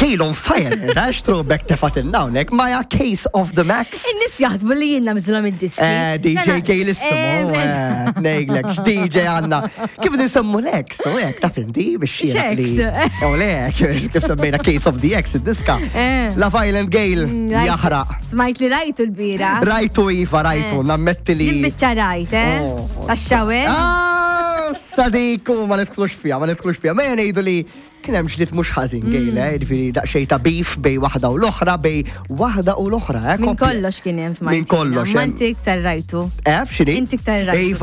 Hail on Fire, għax throwback tefat il-nawnek, Maja Case of the Max. In-nis jaħsbu li jenna mżlom id-diski. DJ Kejlissumu, nejlek, DJ għanna. Kif nisemmu l-X, u ek, taf indi, biex xieq li. U l-ek, kif semmejna Case of the X, id-diska. La Violent Gale, jahraq. Smajt li rajtu l-bira. Rajtu Iva, rajtu, nammetti li. Jimbicċa rajt, Taxxawe. Sadiku, ma nitklux fija. Ma jenejdu li kienem ġlit mux ħazin gejla, ġifiri daqxej ta' beef bej wahda u l-oħra, bej wahda u l-oħra. Min kollox kienem smajt. Min kollox. Ma inti iktar rajtu. Xini? Inti iktar rajtu.